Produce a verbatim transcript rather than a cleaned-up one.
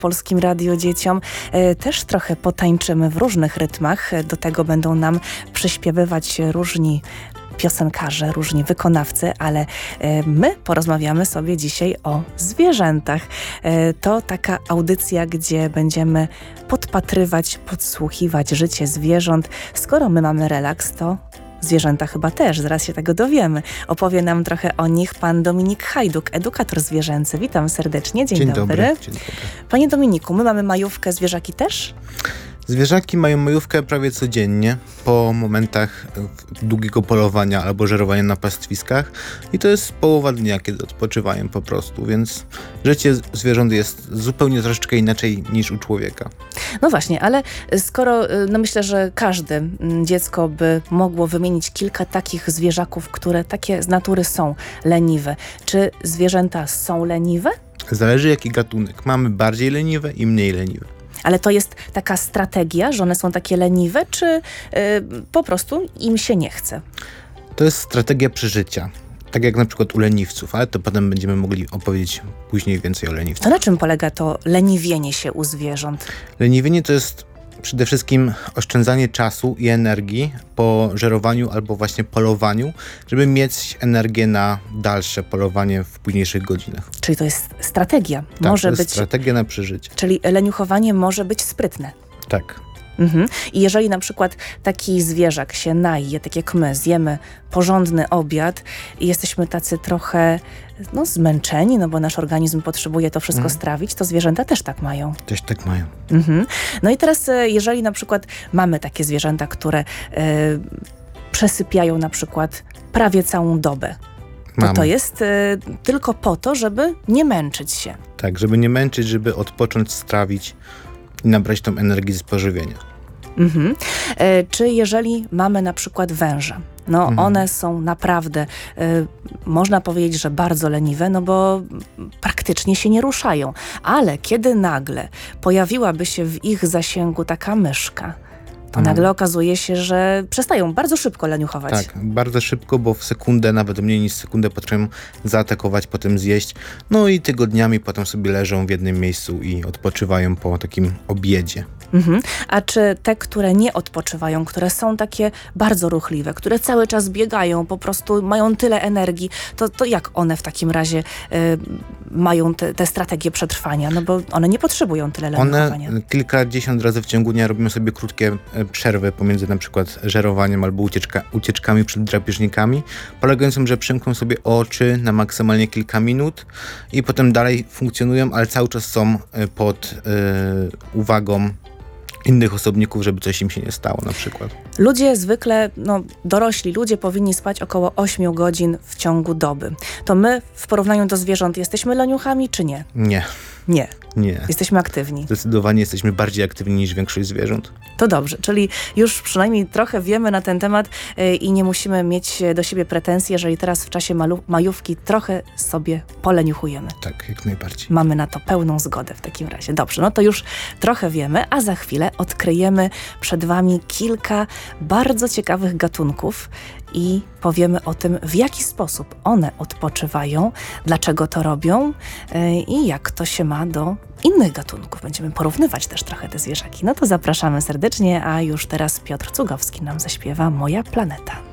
Polskim Radiu Dzieciom. Też trochę potańczymy w różnych rytmach. Do tego będą nam przyśpiewywać różni piosenkarze, różni wykonawcy, ale my porozmawiamy sobie dzisiaj o zwierzętach. To taka audycja, gdzie będziemy podpatrywać, podsłuchiwać życie zwierząt. Skoro my mamy relaks, to zwierzęta chyba też, zaraz się tego dowiemy. Opowie nam trochę o nich pan Dominik Hajduk, edukator zwierzęcy. Witam serdecznie, dzień, dzień dobry. dobry. Dzień dobry. Panie Dominiku, my mamy majówkę, zwierzaki też? Zwierzaki mają majówkę prawie codziennie po momentach długiego polowania albo żerowania na pastwiskach i to jest połowa dnia, kiedy odpoczywają po prostu, więc życie zwierząt jest zupełnie troszeczkę inaczej niż u człowieka. No właśnie, ale skoro, no myślę, że każde dziecko by mogło wymienić kilka takich zwierzaków, które takie z natury są leniwe. Czy zwierzęta są leniwe? Zależy jaki gatunek. Mamy bardziej leniwe i mniej leniwe. Ale to jest taka strategia, że one są takie leniwe, czy y, po prostu im się nie chce? To jest strategia przeżycia. Tak jak na przykład u leniwców, ale to potem będziemy mogli opowiedzieć później więcej o leniwcach. To na czym polega to leniwienie się u zwierząt? Leniwienie to jest przede wszystkim oszczędzanie czasu i energii po żerowaniu albo właśnie polowaniu, żeby mieć energię na dalsze polowanie w późniejszych godzinach. Czyli to jest strategia. Tak, może to jest być strategia na przeżycie. Czyli leniuchowanie może być sprytne. Tak. Mhm. I jeżeli na przykład taki zwierzak się naje, tak jak my, zjemy porządny obiad i jesteśmy tacy trochę no, zmęczeni, no bo nasz organizm potrzebuje to wszystko mhm. strawić, to zwierzęta też tak mają. Też tak mają. Mhm. No i teraz, jeżeli na przykład mamy takie zwierzęta, które e, przesypiają na przykład prawie całą dobę, to Mamy. to jest e, tylko po to, żeby nie męczyć się. Tak, żeby nie męczyć, żeby odpocząć, strawić i nabrać tą energię z pożywienia. Mhm. E, czy jeżeli mamy na przykład węże, no mhm. one są naprawdę, e, można powiedzieć, że bardzo leniwe, no bo praktycznie się nie ruszają, ale kiedy nagle pojawiłaby się w ich zasięgu taka myszka, to mhm. nagle okazuje się, że przestają bardzo szybko leniuchować. Tak, bardzo szybko, bo w sekundę, nawet mniej niż sekundę potrafią zaatakować, potem zjeść. No i tygodniami potem sobie leżą w jednym miejscu i odpoczywają po takim obiedzie. Mhm. A czy te, które nie odpoczywają, które są takie bardzo ruchliwe, które cały czas biegają, po prostu mają tyle energii, to, to jak one w takim razie y, mają te, te strategie przetrwania? No bo one nie potrzebują tyle leniuchowania. One kilkadziesiąt razy w ciągu dnia robią sobie krótkie przerwy pomiędzy na przykład żerowaniem albo ucieczka, ucieczkami przed drapieżnikami, polegającą, że przymkną sobie oczy na maksymalnie kilka minut i potem dalej funkcjonują, ale cały czas są pod y, uwagą innych osobników, żeby coś im się nie stało na przykład. Ludzie zwykle, no dorośli ludzie powinni spać około ośmiu godzin w ciągu doby. To my w porównaniu do zwierząt jesteśmy leniuchami czy nie? Nie. Nie. Nie. Jesteśmy aktywni. Zdecydowanie jesteśmy bardziej aktywni niż większość zwierząt. To dobrze, czyli już przynajmniej trochę wiemy na ten temat yy, i nie musimy mieć do siebie pretensji, jeżeli teraz w czasie malu- majówki trochę sobie poleniuchujemy. Tak, jak najbardziej. Mamy na to pełną zgodę w takim razie. Dobrze, no to już trochę wiemy, a za chwilę odkryjemy przed wami kilka bardzo ciekawych gatunków i powiemy o tym, w jaki sposób one odpoczywają, dlaczego to robią yy, i jak to się ma do innych gatunków. Będziemy porównywać też trochę te zwierzaki. No to zapraszamy serdecznie, a już teraz Piotr Cugowski nam zaśpiewa Moja planeta.